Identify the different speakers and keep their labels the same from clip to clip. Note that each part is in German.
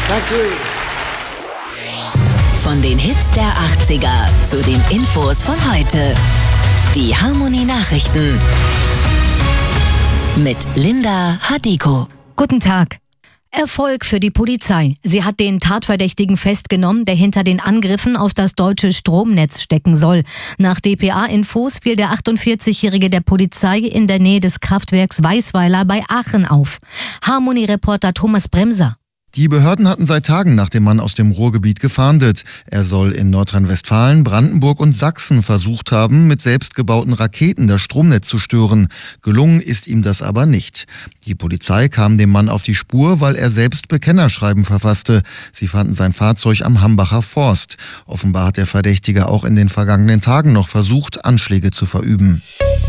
Speaker 1: Danke.
Speaker 2: Von den Hits der 80er zu den Infos von heute. Die Harmony Nachrichten mit Linda Hadiko.
Speaker 3: Guten Tag. Erfolg für die Polizei. Sie hat den Tatverdächtigen festgenommen, der hinter den Angriffen auf das deutsche Stromnetz stecken soll. Nach dpa-Infos fiel der 48-Jährige der Polizei in der Nähe des Kraftwerks Weißweiler bei Aachen auf. Harmony-Reporter Thomas Bremser.
Speaker 4: Die Behörden hatten seit Tagen nach dem Mann aus dem Ruhrgebiet gefahndet. Er soll in Nordrhein-Westfalen, Brandenburg und Sachsen versucht haben, mit selbstgebauten Raketen das Stromnetz zu stören. Gelungen ist ihm das aber nicht. Die Polizei kam dem Mann auf die Spur, weil er selbst Bekennerschreiben verfasste. Sie fanden sein Fahrzeug am Hambacher Forst. Offenbar hat der Verdächtige auch in den vergangenen Tagen noch versucht, Anschläge zu verüben.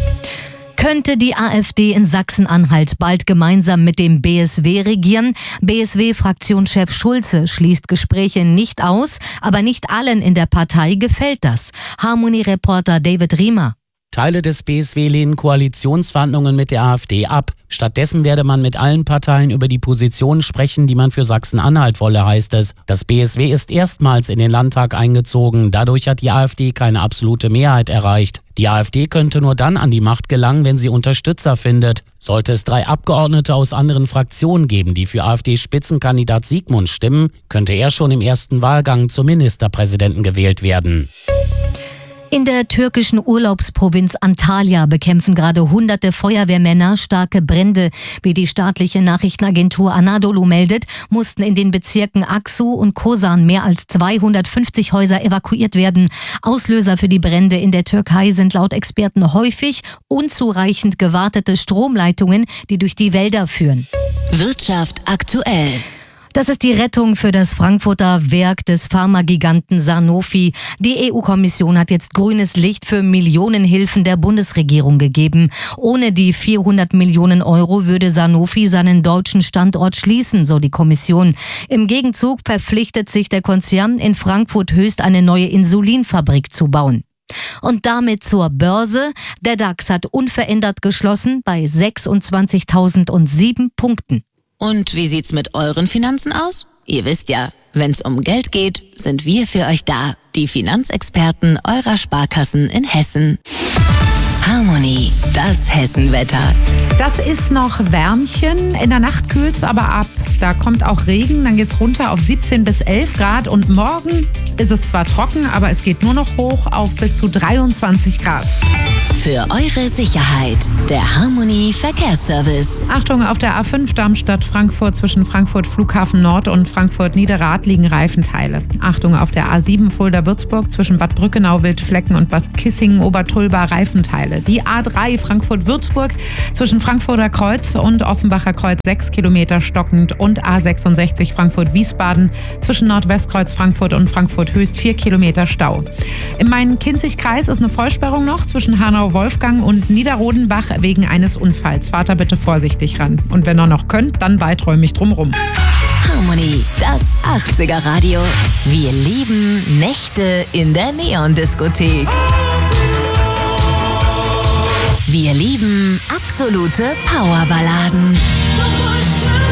Speaker 3: Könnte die AfD in Sachsen-Anhalt bald gemeinsam mit dem BSW regieren? BSW-Fraktionschef Schulze schließt Gespräche nicht aus, aber nicht allen in der Partei gefällt das. Harmony-Reporter David Riemer.
Speaker 5: Teile des BSW lehnen Koalitionsverhandlungen mit der AfD ab. Stattdessen werde man mit allen Parteien über die Positionen sprechen, die man für Sachsen-Anhalt wolle, heißt es. Das BSW ist erstmals in den Landtag eingezogen. Dadurch hat die AfD keine absolute Mehrheit erreicht. Die AfD könnte nur dann an die Macht gelangen, wenn sie Unterstützer findet. Sollte es 3 Abgeordnete aus anderen Fraktionen geben, die für AfD-Spitzenkandidat Siegmund stimmen, könnte er schon im ersten Wahlgang zum Ministerpräsidenten gewählt werden.
Speaker 3: In der türkischen Urlaubsprovinz Antalya bekämpfen gerade hunderte Feuerwehrmänner starke Brände. Wie die staatliche Nachrichtenagentur Anadolu meldet, mussten in den Bezirken Aksu und Kosan mehr als 250 Häuser evakuiert werden. Auslöser für die Brände in der Türkei sind laut Experten häufig unzureichend gewartete Stromleitungen, die durch die Wälder führen.
Speaker 2: Wirtschaft aktuell.
Speaker 3: Das ist die Rettung für das Frankfurter Werk des Pharmagiganten Sanofi. Die EU-Kommission hat jetzt grünes Licht für Millionenhilfen der Bundesregierung gegeben. Ohne die 400 Millionen Euro würde Sanofi seinen deutschen Standort schließen, so die Kommission. Im Gegenzug verpflichtet sich der Konzern, in Frankfurt Höchst eine neue Insulinfabrik zu bauen. Und damit zur Börse. Der DAX hat unverändert geschlossen bei 26.007 Punkten.
Speaker 2: Und wie sieht's mit euren Finanzen aus? Ihr wisst ja, wenn's um Geld geht, sind wir für euch da. Die Finanzexperten eurer Sparkassen in Hessen. Harmony, das Hessenwetter.
Speaker 6: Das ist noch Wärmchen. In der Nacht kühlt's aber ab. Da kommt auch Regen, dann geht's runter auf 17 bis 11 Grad. Und morgen ist es zwar trocken, aber es geht nur noch hoch auf bis zu 23 Grad.
Speaker 2: Für eure Sicherheit, der Harmony Verkehrsservice.
Speaker 6: Achtung, auf der A5 Darmstadt-Frankfurt zwischen Frankfurt Flughafen Nord und Frankfurt Niederrad liegen Reifenteile. Achtung, auf der A7 Fulda-Würzburg zwischen Bad Brückenau, Wildflecken und Bad Kissingen-Obertulba Reifenteile. Die A3 Frankfurt-Würzburg zwischen Frankfurter Kreuz und Offenbacher Kreuz 6 Kilometer stockend und A66 Frankfurt-Wiesbaden zwischen Nordwestkreuz Frankfurt und Frankfurt Höchst 4 Kilometer Stau. Im Main-Kinzig-Kreis ist eine Vollsperrung noch zwischen Hanau-Wolfgang und Niederrodenbach wegen eines Unfalls. Fahrt da bitte vorsichtig ran. Und wenn ihr noch könnt, dann weiträumig drumrum.
Speaker 2: Harmony, das 80er Radio. Wir lieben Nächte in der Neon-Diskothek. Wir lieben absolute Powerballaden.